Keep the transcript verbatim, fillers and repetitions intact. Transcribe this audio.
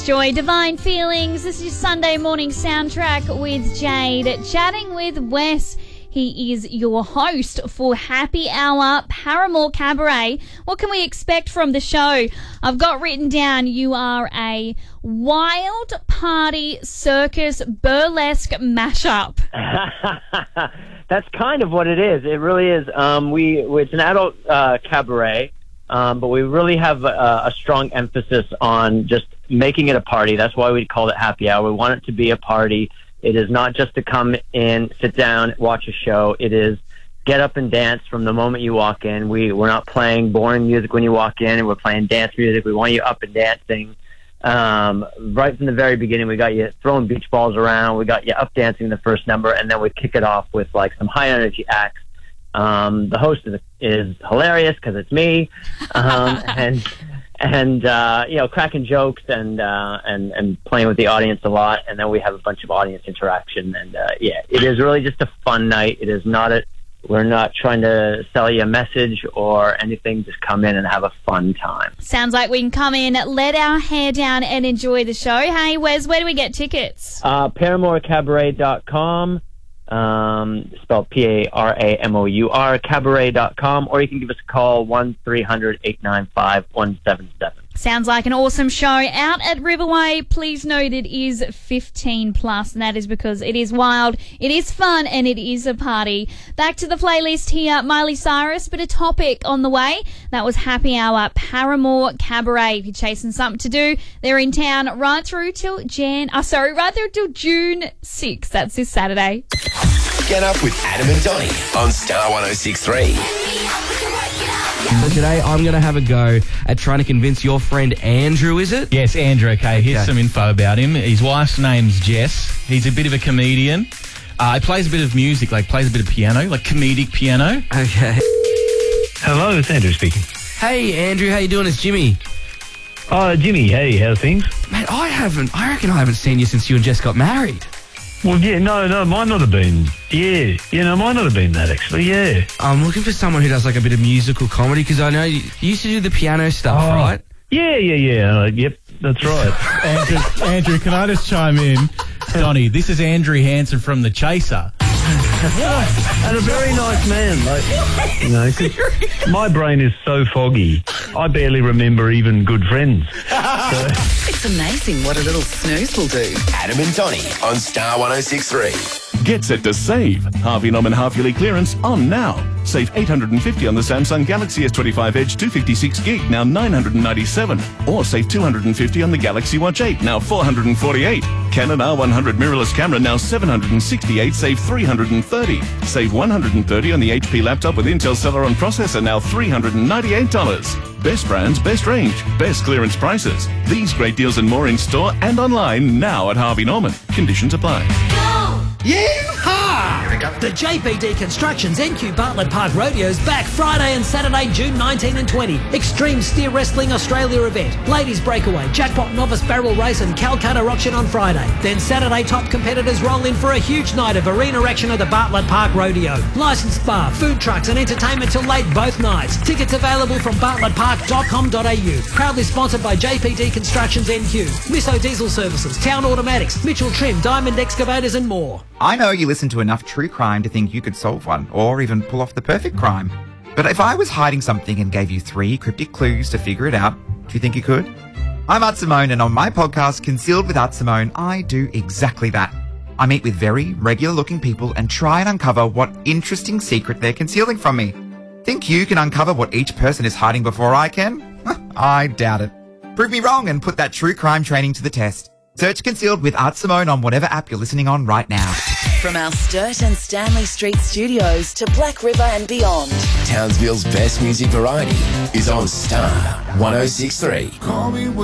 Joy, Divine Feelings. This is your Sunday morning soundtrack with Jade, chatting with Wes. He is your host for Happy Hour Paramore Cabaret. What can we expect from the show? I've got written down you are a wild party circus burlesque mashup. That's kind of what it is. It really is. Um, we it's an adult uh, cabaret, um, but we really have a, a strong emphasis on just making it a party. That's why we call it Happy Hour. We want it to be a party. It is not just to come in, sit down, watch a show. It is get up and dance from the moment you walk in. We, we're not playing boring music when you walk in. We're playing dance music. We want you up and dancing. Um, right from the very beginning, we got you throwing beach balls around. We got you up dancing the first number, and then we kick it off with like some high energy acts. Um, the host is, is hilarious because it's me. Um, and... And, uh, you know, cracking jokes and, uh, and, and playing with the audience a lot. And then we have a bunch of audience interaction. And, uh, yeah, it is really just a fun night. It is not a, we're not trying to sell you a message or anything. Just come in and have a fun time. Sounds like we can come in, let our hair down and enjoy the show. Hey, Wes, where do we get tickets? Uh, Paramore Cabaret dot com. Um, spelled P A R A M O U R, cabaret dot com, or you can give us a call, one three hundred, eight nine five, one seven seven. Sounds like an awesome show out at Riverway. Please note it is fifteen plus, and that is because it is wild, it is fun, and it is a party. Back to the playlist here, Miley Cyrus, but a topic on the way. That was Happy Hour Paramore Cabaret. If you're chasing something to do, they're in town right through till Jan, oh, sorry, right through till June sixth. That's this Saturday. Get up with Adam and Donnie on Star one oh six point three. So today I'm going to have a go at trying to convince your friend Andrew, is it? Yes, Andrew, okay. Here's Okay. some info about him. His wife's name's Jess. He's a bit of a comedian. Uh, he plays a bit of music, like plays a bit of piano, like comedic piano. Okay. Hello, it's Andrew speaking. Hey Andrew, how you doing? It's Jimmy. Oh, Jimmy, hey, how's things? Mate, I haven't, I reckon I haven't seen you since you and Jess got married. Well, yeah, no, no, might not have been. Yeah, yeah, no, might not have been that, actually, yeah. I'm looking for someone who does like a bit of musical comedy because I know you, you used to do the piano stuff, Oh. right? Yeah, yeah, yeah, uh, yep, that's right. Andrew, Andrew, can I just chime in? Donnie, this is Andrew Hansen from The Chaser. And a very nice man, like, you know, 'cause my brain is so foggy, I barely remember even good friends. So, It's amazing what a little snooze will do. Adam and Donnie on Star one oh six point three. Get set to save. Harvey Norman half-yearly clearance on now. Save eight hundred fifty on the Samsung Galaxy S twenty-five Edge two fifty-six gig, now nine hundred ninety-seven. Or save two hundred fifty on the Galaxy Watch eight, now four hundred forty-eight. Canon R one hundred mirrorless camera, now seven hundred sixty-eight, save three hundred thirty. Save one hundred thirty on the H P laptop with Intel Celeron processor, now three hundred ninety-eight dollars. Best brands, best range, best clearance prices. These great deals and more in store and online now at Harvey Norman. Conditions apply. Yeehaw! The J P D Constructions N Q Bartlett Park Rodeo's back Friday and Saturday, June nineteenth and twentieth. Extreme Steer Wrestling Australia event. Ladies Breakaway, Jackpot Novice Barrel Race and Calcutta Auction on Friday. Then Saturday, top competitors roll in for a huge night of arena action at the Bartlett Park Rodeo. Licensed bar, food trucks and entertainment till late both nights. Tickets available from bartlett park dot com dot a u. Proudly sponsored by J P D Constructions N Q, Misso Diesel Services, Town Automatics, Mitchell Trim, Diamond Excavators and more. I know you listen to enough true crime to think you could solve one, or even pull off the perfect crime. But if I was hiding something and gave you three cryptic clues to figure it out, do you think you could? I'm Art Simone, and on my podcast, Concealed with Art Simone, I do exactly that. I meet with very regular-looking people and try and uncover what interesting secret they're concealing from me. Think you can uncover what each person is hiding before I can? I doubt it. Prove me wrong and put that true crime training to the test. Search Concealed with Art Simone on whatever app you're listening on right now. From our Sturt and Stanley Street studios to Black River and beyond. Townsville's best music variety is on Star one oh six point three.